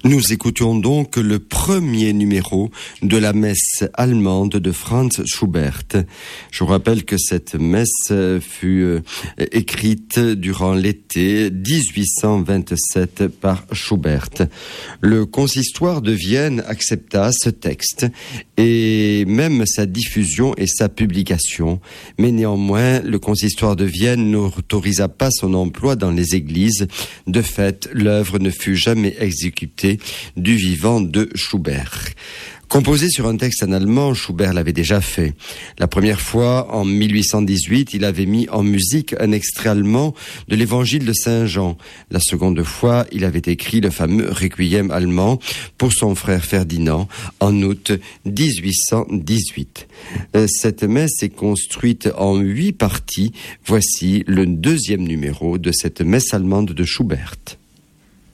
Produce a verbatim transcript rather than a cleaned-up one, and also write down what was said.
Nous écoutions donc le premier numéro de la messe allemande de Franz Schubert. Je vous rappelle que cette messe fut écrite durant l'été dix-huit cent vingt-sept par Schubert. Le consistoire de Vienne accepta ce texte et même sa diffusion et sa publication. Mais néanmoins, le consistoire de Vienne n'autorisa pas son emploi dans les églises. De fait, l'œuvre ne fut jamais exécutée du vivant de Schubert. Composé sur un texte en allemand, Schubert l'avait déjà fait. La première fois, en mille huit cent dix-huit, il avait mis en musique un extrait allemand de l'évangile de Saint Jean. La seconde fois, il avait écrit le fameux requiem allemand pour son frère Ferdinand en août dix-huit cent dix-huit. Cette messe est construite en huit parties. Voici le deuxième numéro de cette messe allemande de Schubert.